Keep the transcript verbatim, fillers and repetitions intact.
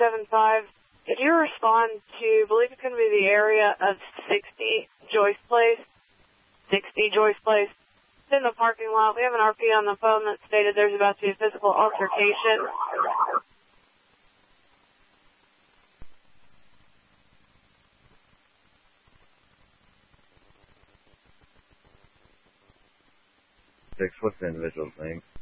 seven five. Did you respond to, I believe it's going to be the area of sixty Joyce Place? sixty Joyce Place. It's in the parking lot. We have an R P on the phone that stated there's about to be a physical altercation. Six, what's the individual's name?